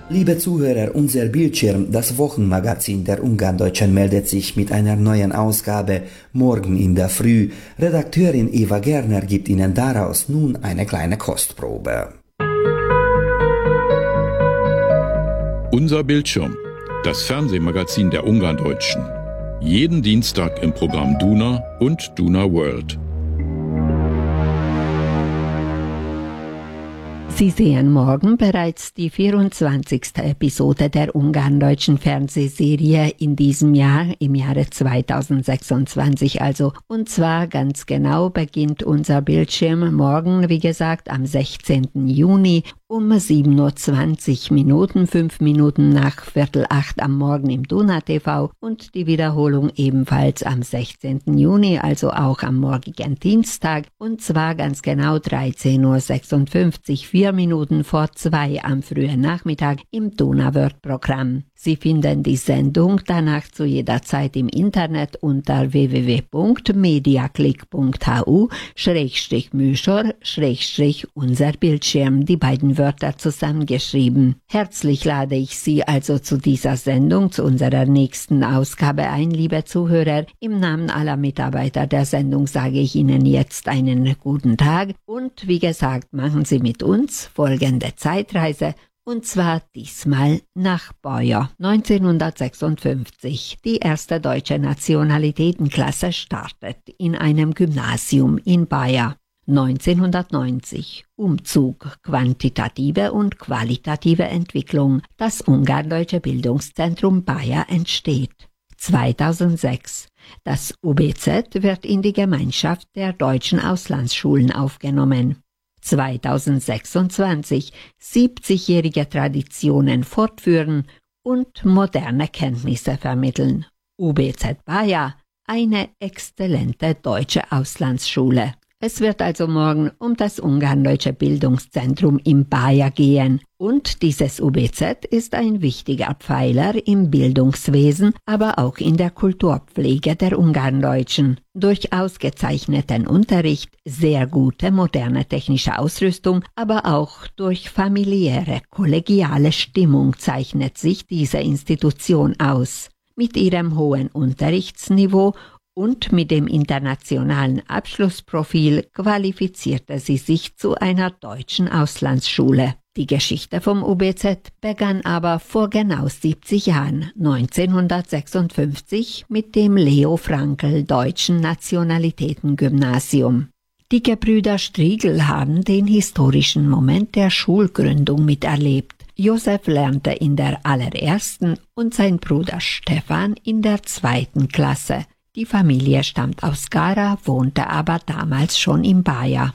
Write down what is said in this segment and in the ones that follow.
Liebe Zuhörer, unser Bildschirm, das Wochenmagazin der Ungarndeutschen, meldet sich mit einer neuen Ausgabe morgen in der Früh. Redakteurin Eva Gerner gibt Ihnen daraus nun eine kleine Kostprobe. Unser Bildschirm, das Fernsehmagazin der Ungarndeutschen. Jeden Dienstag im Programm Duna und Duna World. Sie sehen morgen bereits die 24. Episode der ungarndeutschen Fernsehserie in diesem Jahr, im Jahre 2026 also. Und zwar ganz genau beginnt unser Bildschirm morgen, wie gesagt, am 16. Juni um 7:20 Uhr, 5 Minuten nach 7:45 am Morgen im Duna TV und die Wiederholung ebenfalls am 16. Juni, also auch am morgigen Dienstag, und zwar ganz genau 13:56 Uhr, 4 Minuten vor 2 am frühen Nachmittag im Duna World Programm. Sie finden die Sendung danach zu jeder Zeit im Internet unter www.mediaclick.hu/Műsor/unser Bildschirm, die beiden Wörter zusammengeschrieben. Herzlich lade ich Sie also zu dieser Sendung, zu unserer nächsten Ausgabe ein, liebe Zuhörer. Im Namen aller Mitarbeiter der Sendung sage ich Ihnen jetzt einen guten Tag und wie gesagt, machen Sie mit uns folgende Zeitreise. Und zwar diesmal nach Baja. 1956. Die erste deutsche Nationalitätenklasse startet in einem Gymnasium in Baja. 1990. Umzug, quantitative und qualitative Entwicklung. Das Ungarndeutsche Bildungszentrum Baja entsteht. 2006. Das UBZ wird in die Gemeinschaft der deutschen Auslandsschulen aufgenommen. 2026 70-jährige Traditionen fortführen und moderne Kenntnisse vermitteln. UBZ Baja, eine exzellente deutsche Auslandsschule. Es wird also morgen um das Ungarndeutsche Bildungszentrum in Baja gehen. Und dieses UBZ ist ein wichtiger Pfeiler im Bildungswesen, aber auch in der Kulturpflege der Ungarndeutschen. Durch ausgezeichneten Unterricht, sehr gute moderne technische Ausrüstung, aber auch durch familiäre, kollegiale Stimmung zeichnet sich diese Institution aus. Mit ihrem hohen Unterrichtsniveau und mit dem internationalen Abschlussprofil qualifizierte sie sich zu einer deutschen Auslandsschule. Die Geschichte vom UBZ begann aber vor genau 70 Jahren, 1956, mit dem Leo Frankl Deutschen Nationalitätengymnasium. Die Gebrüder Striegl haben den historischen Moment der Schulgründung miterlebt. Josef lernte in der allerersten und sein Bruder Stefan in der 2. Klasse. Die Familie stammt aus Gara, wohnte aber damals schon in Baja.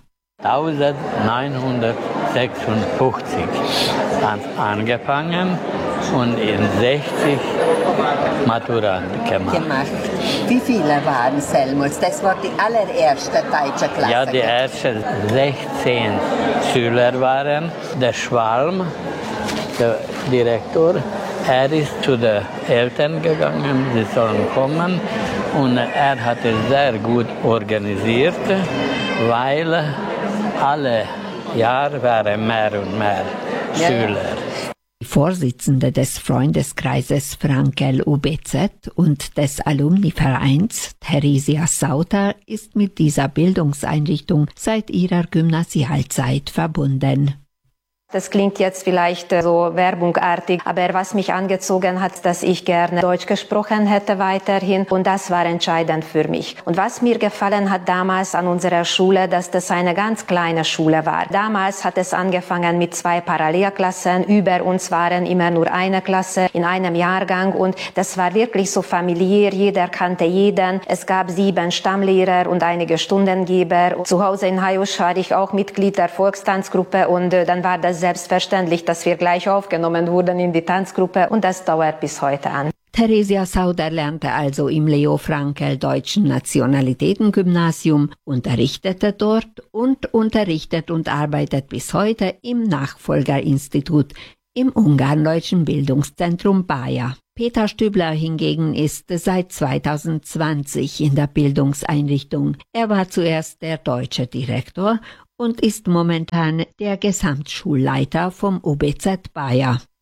1956 hat angefangen und in 60 Maturant gemacht. Wie viele waren es, Helmut? Das war die allererste deutsche Klasse. Ja, die ersten 16 Schüler waren. Der Schwalm, der Direktor, er ist zu den Eltern gegangen, sie sollen kommen. Und er hat es sehr gut organisiert, weil alle Jahre waren mehr und mehr Schüler. Die Vorsitzende des Freundeskreises Frankl UBZ und des Alumnivereins, Theresia Sauter, ist mit dieser Bildungseinrichtung seit ihrer Gymnasialzeit verbunden. Das klingt jetzt vielleicht so werbungartig, aber was mich angezogen hat, dass ich gerne Deutsch gesprochen hätte weiterhin, und das war entscheidend für mich. Und was mir gefallen hat damals an unserer Schule, dass das eine ganz kleine Schule war. Damals hat es angefangen mit 2 Parallelklassen, über uns waren immer nur eine Klasse in einem Jahrgang und das war wirklich so familiär, jeder kannte jeden. Es gab 7 Stammlehrer und einige Stundengeber. Zu Hause in Hajusch war ich auch Mitglied der Volkstanzgruppe und dann war das selbstverständlich, dass wir gleich aufgenommen wurden in die Tanzgruppe und das dauert bis heute an. Theresia Sauter lernte also im Leo Frankl Deutschen Nationalitätengymnasium, unterrichtete dort und unterrichtet und arbeitet bis heute im Nachfolgerinstitut im Ungarndeutschen Bildungszentrum Baja. Peter Stübler hingegen ist seit 2020 in der Bildungseinrichtung. Er war zuerst der deutsche Direktor und ist momentan der Gesamtschulleiter vom UBZ Baja.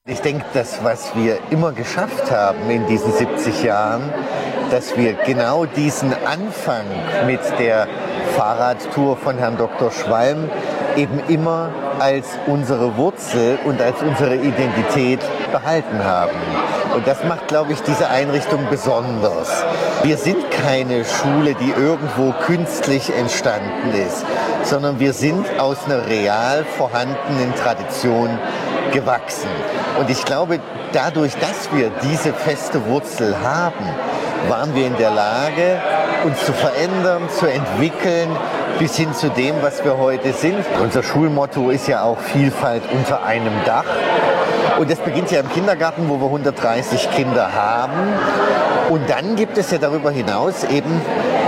Ich denke, das, was wir immer geschafft haben in diesen 70 Jahren, dass wir genau diesen Anfang mit der Fahrradtour von Herrn Dr. Schwalm eben immer als unsere Wurzel und als unsere Identität behalten haben. Und das macht, glaube ich, diese Einrichtung besonders. Wir sind keine Schule, die irgendwo künstlich entstanden ist, sondern wir sind aus einer real vorhandenen Tradition gewachsen. Und ich glaube, dadurch, dass wir diese feste Wurzel haben, waren wir in der Lage, uns zu verändern, zu entwickeln, bis hin zu dem, was wir heute sind. Unser Schulmotto ist ja auch Vielfalt unter einem Dach. Und das beginnt ja im Kindergarten, wo wir 130 Kinder haben. Und dann gibt es ja darüber hinaus eben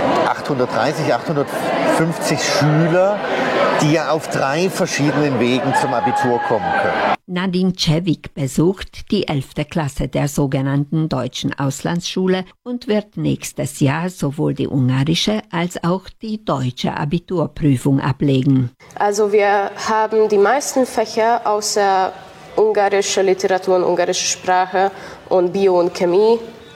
830, 850 Schüler, die ja auf 3 verschiedenen Wegen zum Abitur kommen können. Nadine Cevik besucht die 11. Klasse der sogenannten Deutschen Auslandsschule und wird nächstes Jahr sowohl die ungarische als auch die deutsche Abiturprüfung ablegen. Also wir haben die meisten Fächer außer ungarische Literatur und ungarische Sprache und Bio und Chemie,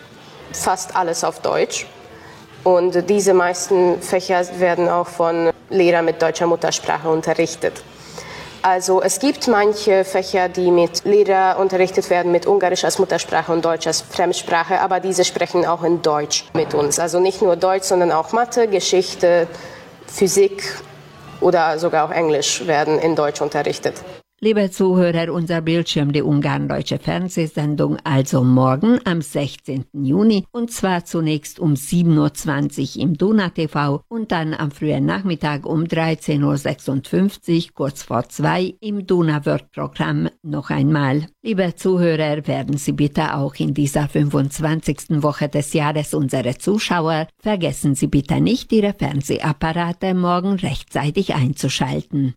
fast alles auf Deutsch. Und diese meisten Fächer werden auch von Lehrern mit deutscher Muttersprache unterrichtet. Also es gibt manche Fächer, die mit Lehrern unterrichtet werden mit Ungarisch als Muttersprache und Deutsch als Fremdsprache, aber diese sprechen auch in Deutsch mit uns. Also nicht nur Deutsch, sondern auch Mathe, Geschichte, Physik oder sogar auch Englisch werden in Deutsch unterrichtet. Liebe Zuhörer, unser Bildschirm, die Ungarn-Deutsche Fernsehsendung, also morgen am 16. Juni und zwar zunächst um 7.20 Uhr im Duna TV und dann am frühen Nachmittag um 13.56 Uhr, kurz vor 2 im Duna Word-Programm noch einmal. Liebe Zuhörer, werden Sie bitte auch in dieser 25. Woche des Jahres unsere Zuschauer, vergessen Sie bitte nicht, Ihre Fernsehapparate morgen rechtzeitig einzuschalten.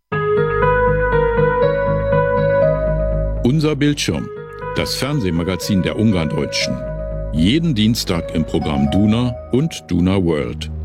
Unser Bildschirm, das Fernsehmagazin der Ungarndeutschen. Jeden Dienstag im Programm Duna und Duna World.